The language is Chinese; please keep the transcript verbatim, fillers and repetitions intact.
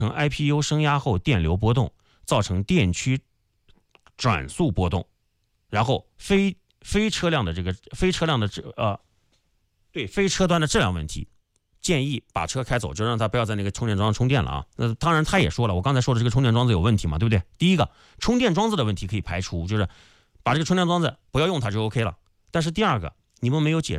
成 I P U 升压后电流波动，造成电驱转速波动，然后非非车辆的这个非车辆的这呃对非车端的质量问题，建议把车开走，就让他不要在那个充电桩充电了啊。那当然他也说了，我刚才说的这个充电桩子有问题嘛，对不对？第一个充电桩子的问题可以排除，就是把这个充电桩子不要用它就 OK 了。但是第二个，你们没有解释